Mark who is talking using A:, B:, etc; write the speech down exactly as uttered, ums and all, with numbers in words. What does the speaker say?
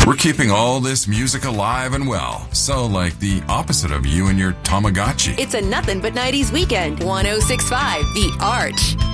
A: We're keeping all this music alive and well. So, like the opposite of you and your Tamagotchi.
B: It's a nothing but nineties weekend. one oh six point five The Arch.